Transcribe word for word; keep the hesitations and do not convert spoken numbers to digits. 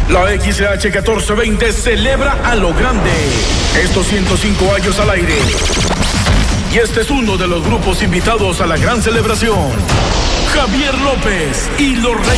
La X H catorce veinte celebra a lo grande estos ciento cinco años al aire. Y este es uno de los grupos invitados a la gran celebración. Javier López y los Reyes.